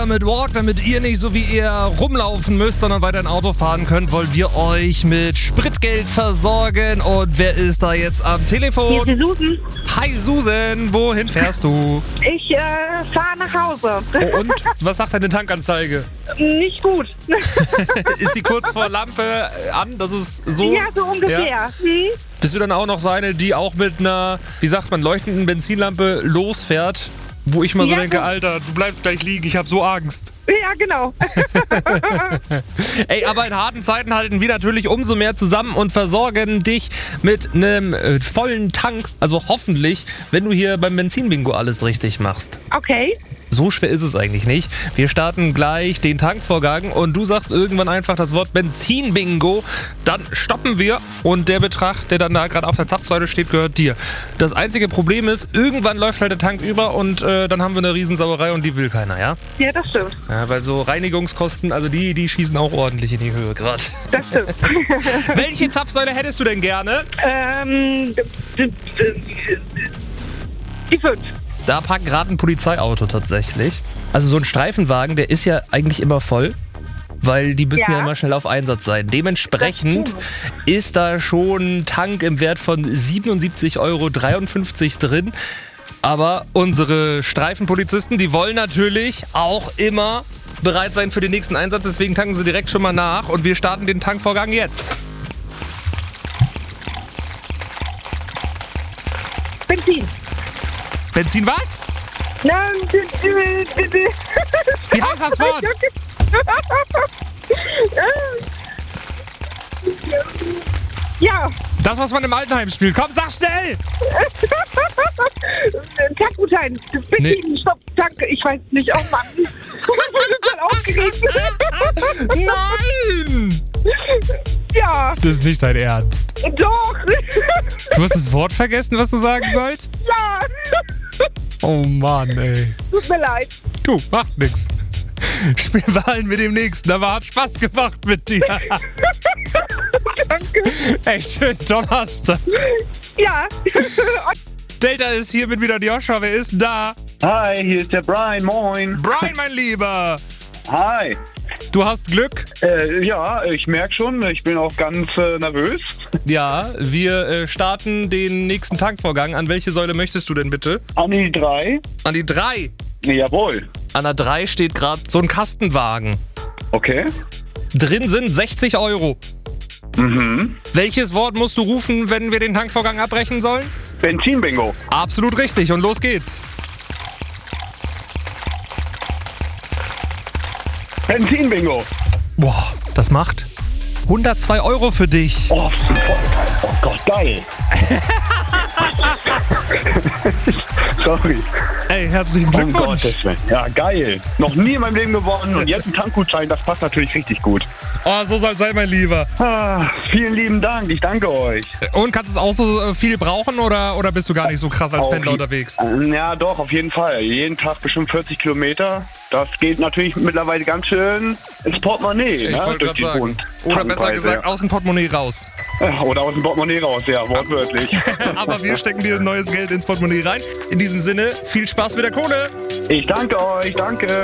Mit Walk, damit ihr nicht so wie ihr rumlaufen müsst, sondern weiter ein Auto fahren könnt, wollen wir euch mit Spritgeld versorgen. Und wer ist da jetzt am Telefon? Hier ist die Susan. Hi Susan, wohin fährst du? Ich fahre nach Hause. Oh, und was sagt deine Tankanzeige? Nicht gut. Ist sie kurz vor Lampe an? Das ist so. Ja, so ungefähr. Ja? Hm? Bist du dann auch noch so eine, die auch mit einer, wie sagt man, leuchtenden Benzinlampe losfährt? Wo ich mal so denke, Alter, du bleibst gleich liegen, ich hab so Angst. Ja, genau. Ey, aber in harten Zeiten halten wir natürlich umso mehr zusammen und versorgen dich mit einem vollen Tank. Also hoffentlich, wenn du hier beim Benzinbingo alles richtig machst. Okay. So schwer ist es eigentlich nicht. Wir starten gleich den Tankvorgang und du sagst irgendwann einfach das Wort Benzinbingo. Dann stoppen wir und der Betrag, der dann da gerade auf der Zapfsäule steht, gehört dir. Das einzige Problem ist, irgendwann läuft halt der Tank über und dann haben wir eine Riesensauerei und die will keiner, ja? Ja, das stimmt. Ja, weil so Reinigungskosten, also die schießen auch ordentlich in die Höhe gerade. Das stimmt. Welche Zapfsäule hättest du denn gerne? Die 5. Da parkt gerade ein Polizeiauto tatsächlich. Also so ein Streifenwagen, der ist ja eigentlich immer voll, weil die müssen ja immer schnell auf Einsatz sein. Dementsprechend ist da schon ein Tank im Wert von 77,53 Euro drin. Aber unsere Streifenpolizisten, die wollen natürlich auch immer bereit sein für den nächsten Einsatz. Deswegen tanken sie direkt schon mal nach und wir starten den Tankvorgang jetzt. Benzin. Benzin was? Nein, Wie heißt das Wort? Ja. Das, was man im Altenheim spielt. Komm, sag schnell! Tankgutschein. Benzin, Stopp, Tank. Ich weiß nicht. Oh Mann. Ich bin aufgeregt. Nein! Ja. Das ist nicht dein Ernst. Doch. Du hast das Wort vergessen, was du sagen sollst? Ja. Oh Mann, ey. Tut mir leid. Du, macht nix. Spiel Wahlen mit dem Nächsten, aber hat Spaß gemacht mit dir. Danke. Ey, schönen Donnerstag. Ja. Delta ist hier mit wieder die Joshua. Wer ist denn da? Hi, hier ist der Brian, moin. Brian, mein Lieber. Hi. Du hast Glück. Ja, ich merke schon, ich bin auch ganz nervös. Ja, wir starten den nächsten Tankvorgang. An welche Säule möchtest du denn bitte? An die 3. An die 3. Jawohl. An der 3 steht gerade so ein Kastenwagen. Okay. Drin sind 60 Euro. Mhm. Welches Wort musst du rufen, wenn wir den Tankvorgang abbrechen sollen? Benzinbingo. Absolut richtig und los geht's. Benzinbingo. Boah, das macht 102 Euro für dich. Oh, voll geil. Oh Gott, geil. Sorry. Ey, herzlichen Um Glückwunsch. Gottes Willen. Ja, geil. Noch nie in meinem Leben gewonnen und jetzt ein Tankgutschein, das passt natürlich richtig gut. Oh, so soll es sein, mein Lieber. Vielen lieben Dank, ich danke euch. Und kannst du es auch so viel brauchen oder bist du gar nicht so krass als Pendler unterwegs? Ja, doch, auf jeden Fall. Jeden Tag bestimmt 40 Kilometer. Das geht natürlich mittlerweile ganz schön ins Portemonnaie. Ich wollte gerade sagen. Oder besser gesagt, aus dem Portemonnaie raus. Oder aus dem Portemonnaie raus, ja, wortwörtlich. Aber wir stecken dir neues Geld ins Portemonnaie rein. In diesem Sinne, viel Spaß mit der Kohle. Ich danke euch, danke.